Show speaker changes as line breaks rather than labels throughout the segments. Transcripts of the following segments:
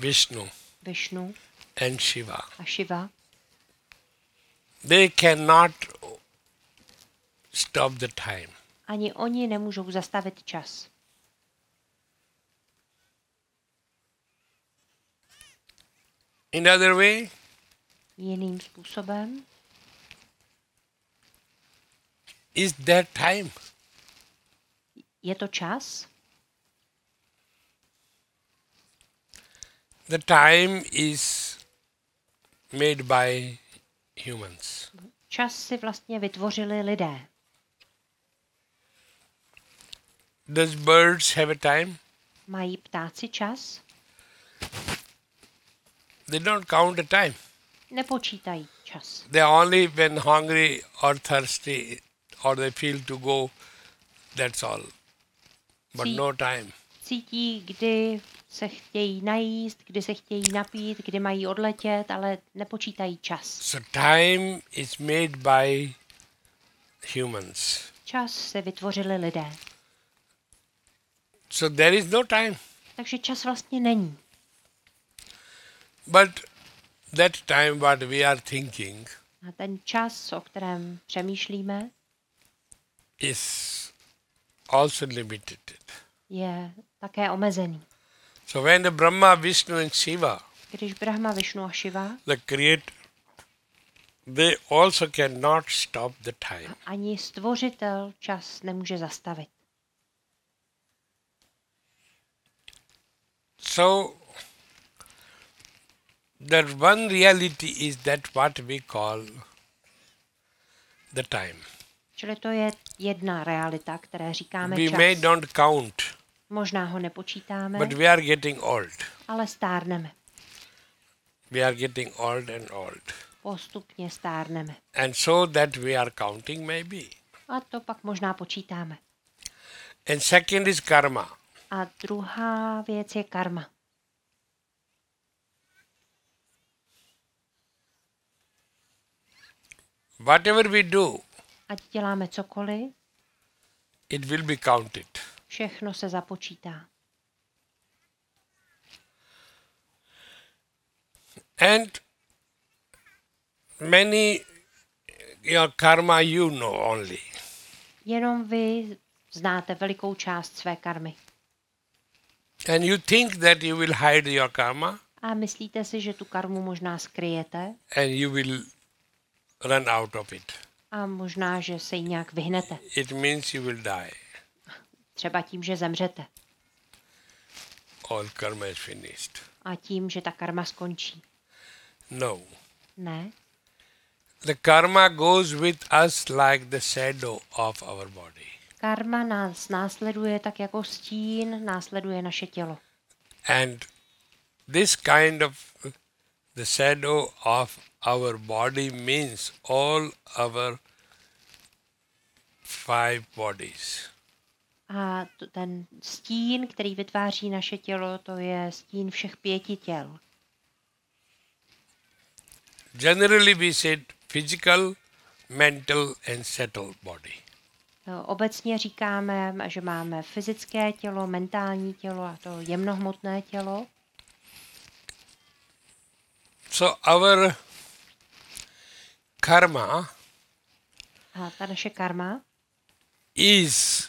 Vishnu
and Shiva.
a Shiva,
They cannot stop the time.
ani oni nemůžou zastavit čas.
In other way,
Jiným způsobem
is that time.
je to čas.
The time is made by humans.
Čas si vlastně vytvořili lidé.
Does birds have a time?
Mají ptáci čas?
They don't count the time.
Nepočítají čas.
They only when hungry or thirsty or they feel to go, that's all. But no time.
Cítí, kdy se chtějí najíst, kdy se chtějí napít, kdy mají odletět, ale nepočítají čas.
So time is made by humans.
Čas se vytvořili lidé.
So there is no time.
Takže čas vlastně není.
But that time what we are thinking
A ten čas, o kterém přemýšlíme,
is also limited.
je také omezený.
So when the Brahma, Vishnu and Shiva,
Když Brahma, Višnu a Šiva,
the creator, they also cannot stop the time.
ani stvořitel čas nemůže zastavit.
So that one reality is that what we call the time.
Čili to je jedna realita, které říkáme
We
čas.
may not count,
Možná ho nepočítáme,
but we are getting old.
ale stárneme.
We are getting old and old.
Postupně stárneme.
And so that we are counting maybe.
A to pak možná počítáme.
And second is karma.
A druhá věc je karma.
Whatever we do,
Ať děláme cokoliv,
it will be counted.
všechno se započítá.
And many your karma you know only.
Jenom vy znáte velikou část své karmy.
And you think that you will hide your karma
A myslíte si, že tu karmu možná skryjete
and you will run out of it.
a možná, že se jí nějak vyhnete.
It means you will die.
Třeba tím, že zemřete.
All karma is finished.
A tím, že ta karma skončí.
No.
Ne.
The karma goes with us like the shadow of our body.
Karma nás následuje tak jako stín následuje naše tělo.
And this kind of the shadow of our body means all our 5 bodies.
A ten stín, který vytváří naše tělo, to je stín všech 5 těl.
Generally we said physical, mental and subtle body.
Obecně říkáme, že máme fyzické tělo, mentální tělo a to jemnohmotné tělo.
So our karma
A ta naše karma
is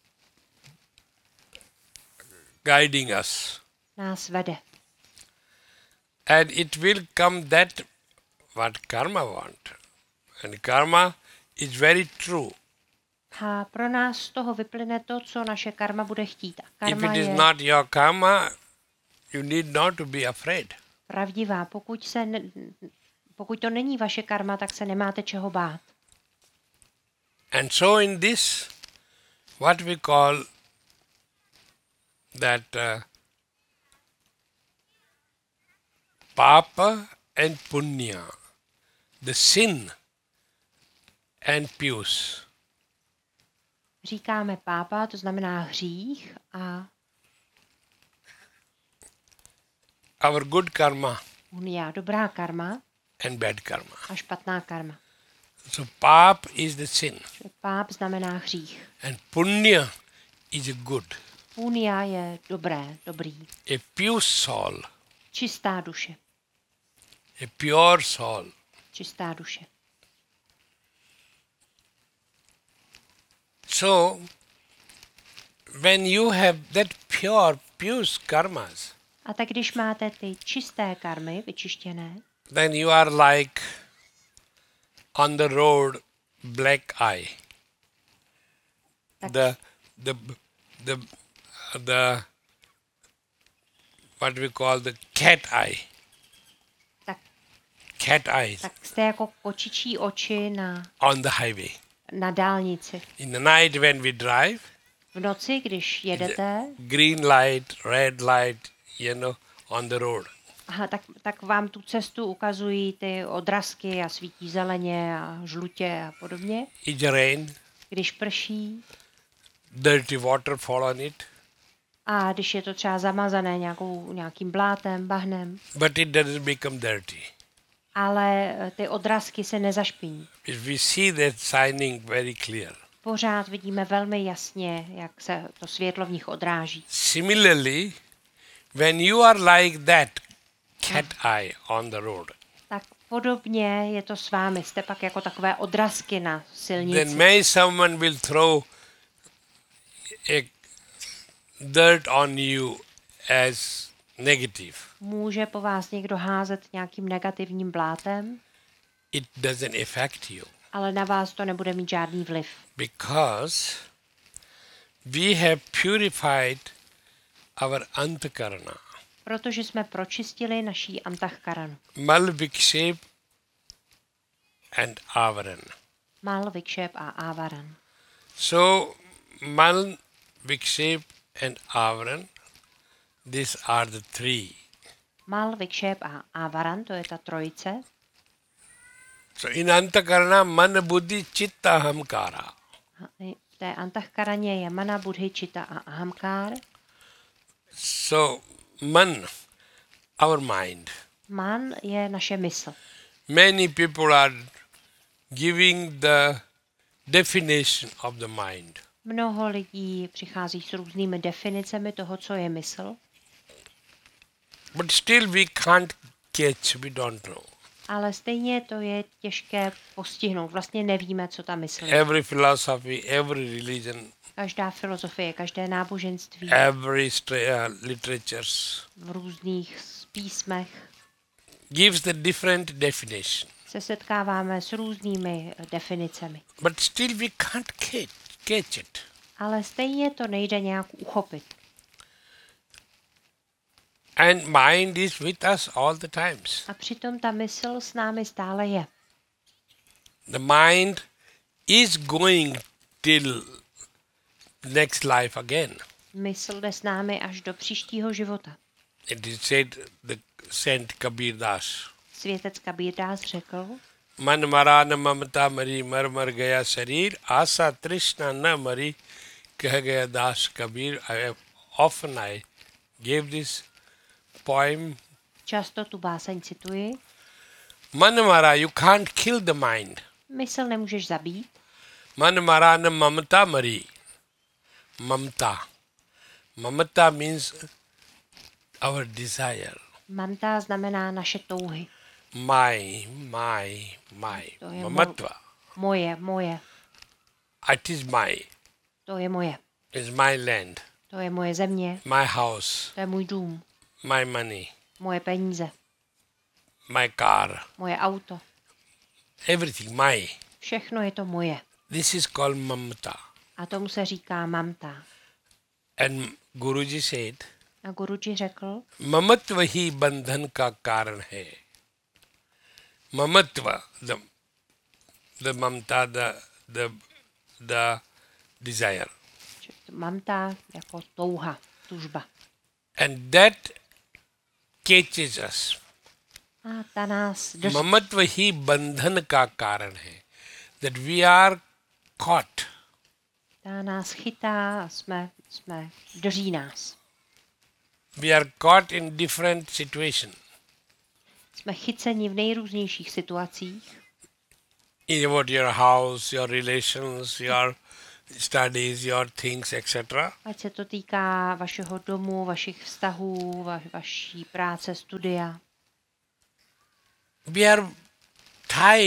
guiding us.
nás vede.
And it will come that what karma want. And karma is very true.
A pro nás z toho vyplyne to, co naše karma bude chtít. A
If
karma
it is
je
not your karma, you need not to be afraid.
pravdivá. Pokud to není vaše karma, tak se nemáte čeho bát.
And so in this, what we call that papa and punya, the sin and piyus.
Říkáme pápa, to znamená hřích, a
Our good karma
unia, dobrá karma
and bad karma.
a špatná karma.
So pap is the sin
Páp znamená hřích.
and punya is good.
Punia je dobrý.
A pure soul
Čistá duše.
a pure soul.
Čistá duše.
So, when you have that pure karmas,
A tak když máte ty čisté karmy, vyčištěné,
then you are like on the road black eye.
tak,
The what we call the cat eye.
tak,
Cat eyes
tak jste jako kočičí oči
on the highway.
na dálnici.
In the night when we drive,
V noci, když jedete,
green light, red light, on the road.
aha, tak vám tu cestu ukazují ty odrazky a svítí zeleně a žlutě a podobně.
It's rain,
Když prší
dirty water fall on it,
a když je to třeba zamazané nějakým blátem, bahnem,
but it doesn't become dirty.
ale ty odrazky se nezašpiní.
We see that shining very clear.
Pořád vidíme velmi jasně, jak se to světlo v nich odráží.
Similarly, when you are like that cat eye on the road,
Tak podobně je to s vámi. Jste pak jako takové odrazky na
then
silnici.
may someone will throw a dirt on you as negative.
Může po vás někdo házet nějakým negativním blátem,
It doesn't affect you
ale na vás to nebude mít žádný vliv.
because we have purified our antakarana.
Protože jsme pročistili naší antahkaranu.
Mal vikshep and avaran.
Mal, vikšep a ávaran.
So, mal, vikshep and avaran, these are the three.
Mal, vikšep a ávaran, to je ta trojice.
So, in antakarana, man, buddhi, chitta, ahamkara.
V té antahkaraně je mana, buddhi, čita a ahamkár.
So, man, our mind.
Man je naše mysl.
Many people are giving the definition of the mind.
Mnoho lidí přichází s různými definicemi toho, co je mysl,
But still we can't catch, we don't know.
ale stejně to je těžké postihnout. Vlastně nevíme, co ta mysl je.
Every philosophy, every religion,
Každá filozofie, každé náboženství
every literatures
v různých písmech
gives the different definition.
se setkáváme s různými definicemi.
But still we can't catch it.
Ale stejně to nejde nějak uchopit.
And mind is with us all the times.
A přitom ta mysl s námi stále je.
The mind is going till next life again.
Mysl jde s námi až do příštího života.
It is said, the Saint Kabir Das.
Světec Kabír Das řekl,
मन मरा न ममता मरी मर मर गया शरीर आशा तृष्णा न मरी कह गया दास Kabir. Often I gave this poem.
často tu báseň cituji,
Man mara, you can't kill the mind.
mysl nemůžeš zabít,
Man mara na mamata mari. Mamta. Mamata means our desire.
mamta znamená naše touhy.
My.
To je
Mamatva.
moje,
It is my.
to je moje.
It's my land.
To je moje země,
My house.
to je můj dům,
My money.
moje peníze,
My car.
moje auto.
Everything my.
Všechno je to moje.
This is called mamata.
A tomu se říká mamta.
And Guruji said,
A Guruji řekl,
ममत्व ही बंधन का कारण है. Mamatva, the mamta, the desire.
že mamta jako touha, tužba.
And that catches us.
A ta nás drží.
ममत्व ही बंधन का कारण है. That we are caught.
Ta nás chytá a drží nás.
We are caught in different situations.
Jsme chyceni v nejrůznějších situacích.
In about your house, your relations, your studies, your things, etc.
Ať se to týká vašeho domu, vašich vztahů, vaší práce, studia.
We are tied